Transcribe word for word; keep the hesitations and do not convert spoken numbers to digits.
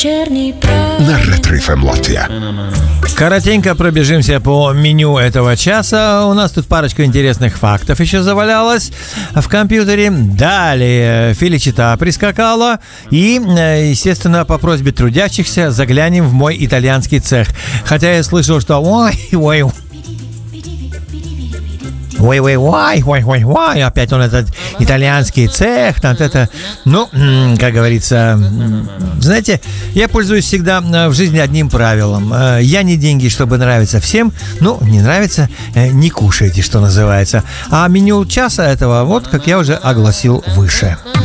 на Ретро эф эм Латвия. Коротенько пробежимся по меню этого часа. У нас тут парочка интересных фактов еще завалялась в компьютере. Далее Феличита прискакала. И, естественно, по просьбе трудящихся заглянем в мой итальянский цех. Хотя я слышал, что ой, ой, Ой, ой, ой, ой, ой, ой, опять он этот итальянский цех, там это, ну, как говорится, знаете, я пользуюсь всегда в жизни одним правилом. Я не деньги, чтобы нравиться всем, ну, не нравится, не кушайте, что называется. А меню часа этого, вот, как я уже огласил выше.